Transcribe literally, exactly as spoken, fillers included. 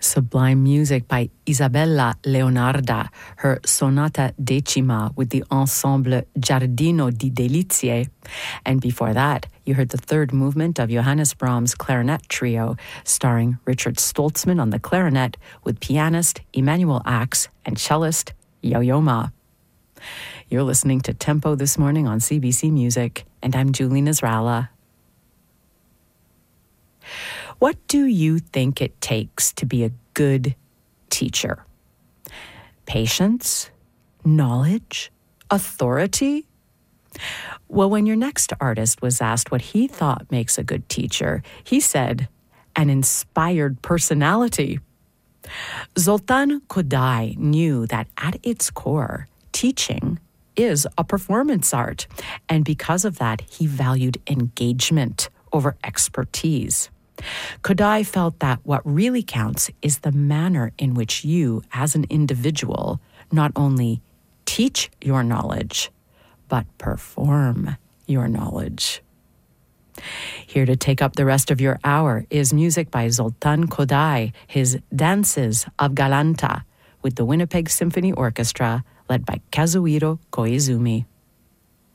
Sublime music by Isabella Leonarda, her Sonata Decima with the ensemble Giardino di Delizie. And before that, you heard the third movement of Johannes Brahms' Clarinet Trio, starring Richard Stoltzman on the clarinet with pianist Emanuel Ax and cellist Yo-Yo Ma. You're listening to Tempo This Morning on C B C Music, and I'm Julie Nasrallah. What do you think it takes to be a good teacher? Patience? Knowledge? Authority? Well, when your next artist was asked what he thought makes a good teacher, he said, an inspired personality. Zoltan Kodály knew that at its core, teaching is a performance art, and because of that, he valued engagement over expertise. Kodály felt that what really counts is the manner in which you, as an individual, not only teach your knowledge, but perform your knowledge. Here to take up the rest of your hour is music by Zoltan Kodály, his Dances of Galanta, with the Winnipeg Symphony Orchestra, led by Kazuhiro Koizumi.